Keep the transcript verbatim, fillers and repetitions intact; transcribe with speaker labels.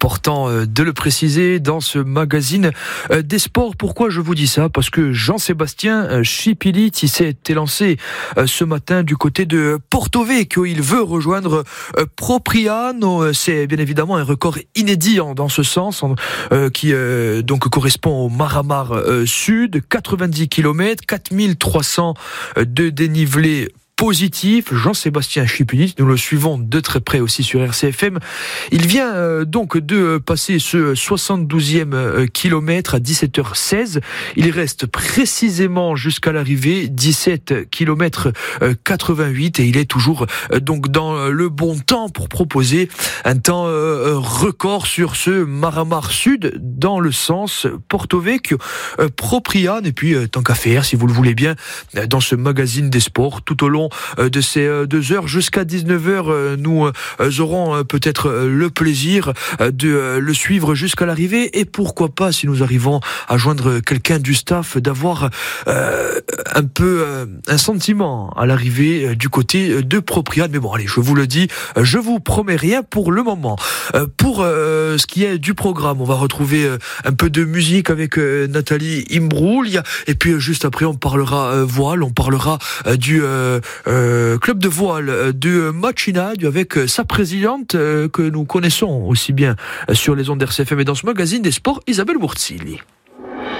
Speaker 1: important de le préciser dans ce magazine des sports. Pourquoi je vous dis ça? Parce que Jean-Sébastien Chipilite, il s'est élancé ce matin du côté de Porto Vecchio. Il veut rejoindre Propriano. C'est bien évidemment un record inédit dans ce sens, qui donc correspond au Maramar Sud. quatre-vingt-dix kilomètres, quatre mille trois cents de dénivelé positif. Jean-Sébastien Chipilite, nous le suivons de très près aussi sur R C F M. Il vient euh, donc de passer ce soixante-douzième euh, kilomètre à dix-sept heures seize. Il reste précisément jusqu'à l'arrivée dix-sept kilomètres quatre-vingt-huit et il est toujours euh, donc dans le bon temps pour proposer un temps euh, record sur ce Maramar Sud dans le sens Porto Vecchio, euh, Propriano. Et puis euh, tant qu'à faire, si vous le voulez bien, dans ce magazine des sports, tout au long de ces deux heures jusqu'à dix-neuf heures, nous aurons peut-être le plaisir de le suivre jusqu'à l'arrivée, et pourquoi pas, si nous arrivons à joindre quelqu'un du staff, d'avoir euh, un peu euh, un sentiment à l'arrivée du côté de Propriano. Mais bon, allez, je vous le dis, je vous promets rien pour le moment. Euh, pour euh, ce qui est du programme, on va retrouver euh, un peu de musique avec euh, Nathalie Imbruglia, et puis euh, juste après on parlera euh, voile, on parlera euh, du euh, Euh, club de voile de Machina avec sa présidente euh, que nous connaissons aussi bien sur les ondes R C F M et dans ce magazine des sports, Isabelle Murtzilli.